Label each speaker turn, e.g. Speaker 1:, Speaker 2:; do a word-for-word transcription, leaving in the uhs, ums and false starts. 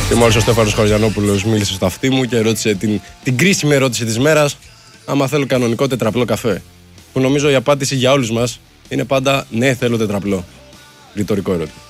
Speaker 1: Και μόλις ο Στέφανος Χωριανόπουλος μίλησε στο αυτί μου και ρώτησε την, την κρίσιμη ερώτηση της μέρας, άμα θέλω κανονικό τετραπλό καφέ. Που νομίζω η απάντηση για όλους μας είναι πάντα ναι, θέλω τετραπλό. Ρητορικό ερώτημα.